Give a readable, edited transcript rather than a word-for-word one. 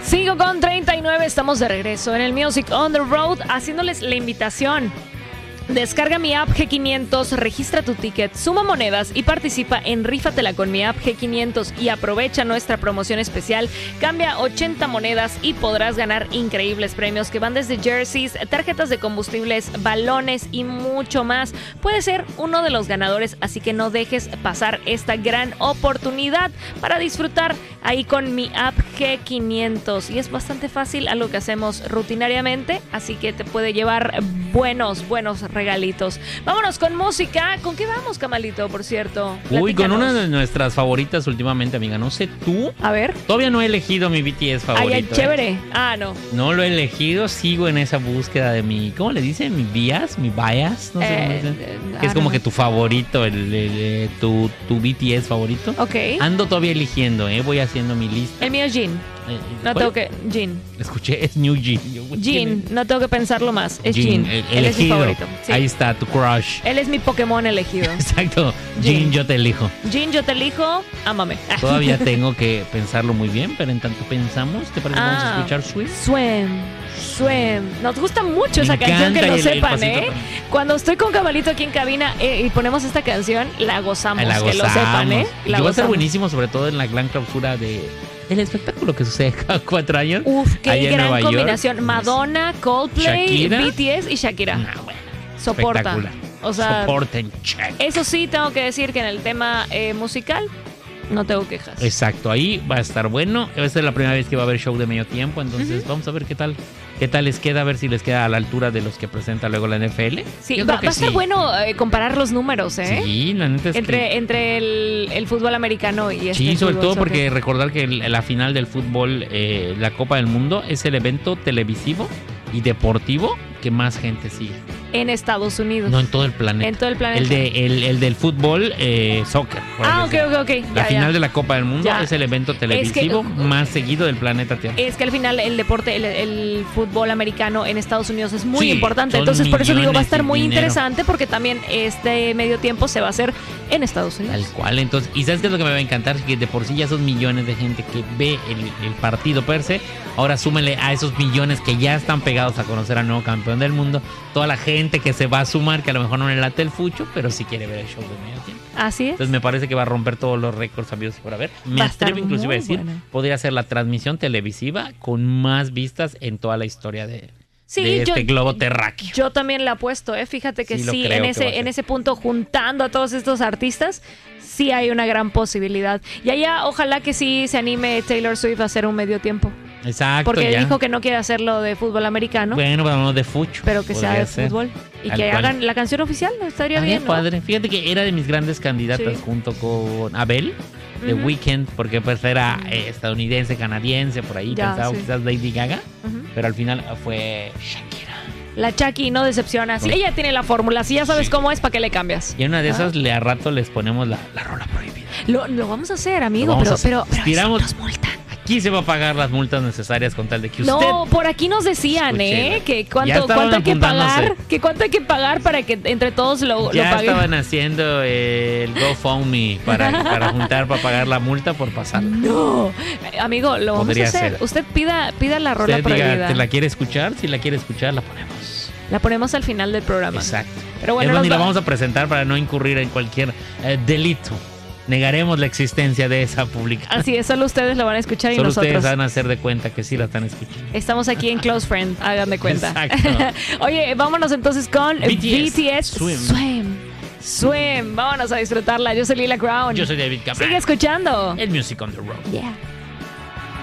5:39, estamos de regreso en el Music on the Road, haciéndoles la invitación. Descarga mi app G500, registra tu ticket, suma monedas y participa en Rífatela con mi app G500 y aprovecha nuestra promoción especial. Cambia 80 monedas y podrás ganar increíbles premios que van desde jerseys, tarjetas de combustibles, balones y mucho más. Puedes ser uno de los ganadores, así que no dejes pasar esta gran oportunidad para disfrutar ahí con mi app G500. Y es bastante fácil, algo que hacemos rutinariamente, así que te puede llevar buenos regalitos. Vámonos con música. ¿Con qué vamos, Camalito, por cierto? Uy, con una de nuestras favoritas últimamente, amiga. No sé tú. A ver. Todavía no he elegido mi BTS favorito. Ay, chévere. No. No lo he elegido. Sigo en esa búsqueda de mi... ¿Cómo le dicen? ¿Mi bias? ¿Mi bias? No sé cómo dicen. Que es como que tu favorito, tu BTS favorito. Ok. Ando todavía eligiendo, Voy haciendo mi lista. El mío es Jin. No tengo que... Jin. Escuché, es New Jin. Jin, no tengo que pensarlo más. Es Jin. Él es mi favorito. Sí. Ahí está, tu crush. Él es mi Pokémon elegido. Exacto. Jin, yo te elijo. Jin, yo te elijo. Ámame. Todavía tengo que pensarlo muy bien, pero en tanto pensamos, ¿te parece que vamos a escuchar Swim? Nos gusta mucho esa canción, que lo sepan, Cuando estoy con Cabalito aquí en cabina y ponemos esta canción, la gozamos, que lo sepan, Y va a ser buenísimo, sobre todo en la gran clausura el espectáculo que sucede cada 4 años. Uf, qué gran combinación. York. Madonna, Coldplay, Shakira. BTS y Shakira. Bueno, soporta. O sea, soporten, check. Eso sí, tengo que decir que en el tema musical no tengo quejas. Exacto, ahí va a estar bueno. Esta es la primera vez que va a haber show de medio tiempo, entonces vamos a ver qué tal les queda, a ver si les queda a la altura de los que presenta luego la NFL. Sí, va a estar bueno comparar los números, Sí, la neta es entre el fútbol americano y Sí, sobre todo porque recordar que la final del fútbol, la Copa del Mundo, es el evento televisivo y deportivo que más gente sigue. En Estados Unidos. No, en todo el planeta. En todo el planeta. El del fútbol, soccer. Ok. La final de la Copa del Mundo es el evento televisivo más seguido del planeta Tierra. Es que al final el deporte, el fútbol americano en Estados Unidos es muy importante. Entonces, por eso digo, va a estar muy interesante porque también este medio tiempo se va a hacer en Estados Unidos. Tal cual. Entonces, ¿y sabes qué es lo que me va a encantar? Que de por sí ya son millones de gente que ve el partido per se. Ahora súmele a esos millones que ya están pegados a conocer al nuevo campeón del mundo. Toda la gente que se va a sumar, que a lo mejor no le late el fucho, pero sí quiere ver el show de medio tiempo. Así es. Entonces me parece que va a romper todos los récords habidos por haber. Me atrevo inclusive a decir, podría ser la transmisión televisiva con más vistas en toda la historia de este globo terráqueo. Yo también la apuesto, fíjate que sí, en ese punto, juntando a todos estos artistas, sí hay una gran posibilidad. Y allá, ojalá que sí se anime Taylor Swift a hacer un medio tiempo. Exacto. Porque dijo que no quiere hacerlo de fútbol americano. Bueno, pero no de fucho. Pero que sea de fútbol. Y que hagan la canción oficial, ¿no? Estaría bien, ¿no? Padre. Fíjate que era de mis grandes candidatas junto con Abel, The Weeknd, porque pues era estadounidense, canadiense, por ahí pensaba quizás Lady Gaga, pero al final fue Shakira. La Chucky no decepciona. Si ella tiene la fórmula, si ya sabes cómo es, ¿para qué le cambias? Y en una de esas, a rato les ponemos la rola prohibida. Lo vamos a hacer, amigo, pero tiramos, nos multan. Aquí se va a pagar las multas necesarias con tal de que usted... No, por aquí nos decían, que cuánto hay que pagar, para que entre todos lo paguen. Ya estaban haciendo el GoFundMe para juntar, para pagar la multa por pasar. No, amigo, lo vamos a hacer. Usted pida la rola prohibida. Diga, ¿te la quiere escuchar? Si la quiere escuchar, la ponemos. La ponemos al final del programa. Exacto. Pero bueno, la vamos a presentar para no incurrir en cualquier delito. Negaremos la existencia de esa publicación. Así es, solo ustedes lo van a escuchar y nosotros. Solo ustedes van a hacer de cuenta que sí la están escuchando. Estamos aquí en Close Friend, hagan de cuenta. Exacto. Oye, vámonos entonces con BTS Swim. Vámonos a disfrutarla. Yo soy Lila Crown. Yo soy David Cameron. Sigue escuchando el Music on the Road. Yeah.